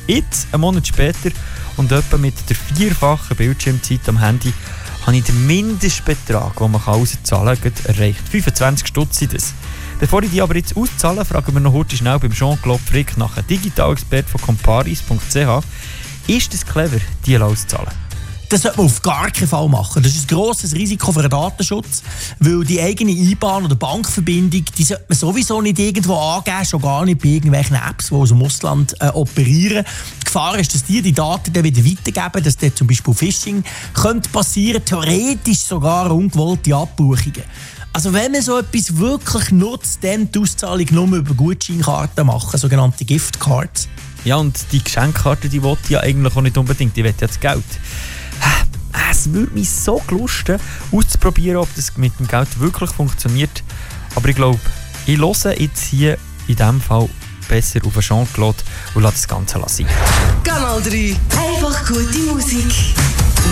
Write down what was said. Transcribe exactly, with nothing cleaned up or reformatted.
Jetzt, einen Monat später und etwa mit der vierfachen Bildschirmzeit am Handy, habe ich den Mindestbetrag, den man rauszahlen kann, erreicht. fünfundzwanzig Stutz sind das. Bevor ich die aber jetzt auszahle, fragen wir noch heute schnell beim Jean-Claude Frick nach einem Digitalexpert von comparis punkt c h. Ist es clever, die auszuzahlen? Das sollte man auf gar keinen Fall machen. Das ist ein grosses Risiko für den Datenschutz, weil die eigene I B A N oder Bankverbindung, die sollte man sowieso nicht irgendwo angeben, schon gar nicht bei irgendwelchen Apps, die aus dem Ausland äh, operieren. Die Gefahr ist, dass die die Daten dann wieder weitergeben, dass dort zum Beispiel Phishing könnte passieren, theoretisch sogar ungewollte Abbuchungen. Also wenn man so etwas wirklich nutzt, dann die Auszahlung nur über Gutscheinkarten machen, sogenannte Giftcards. Ja, und die Geschenkkarte, die will ich ja eigentlich auch nicht unbedingt, die will ja das Geld. Es würde mich so lusten, auszuprobieren, ob das mit dem Geld wirklich funktioniert. Aber ich glaube, ich höre jetzt hier in diesem Fall besser auf Jean-Claude und lasse das Ganze sein. Kanal drei. Einfach gute Musik.